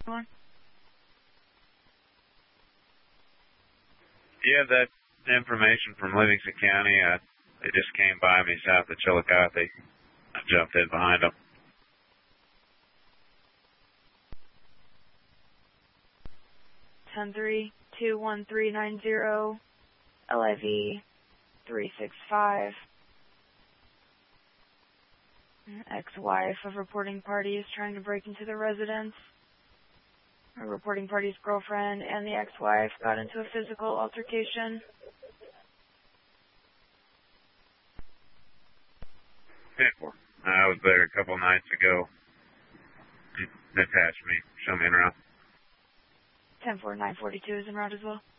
One. Do you have that information from Livingston County? They just came by me south of Chillicothe. I jumped in behind them. 10-3-2-1-3-9-0 LIV 365. Ex-wife of reporting party is trying to break into the residence. A reporting party's girlfriend and the ex-wife got into a physical altercation. I was there a couple nights ago. They attached me, show me around. 10-4-9-42 is en route as well.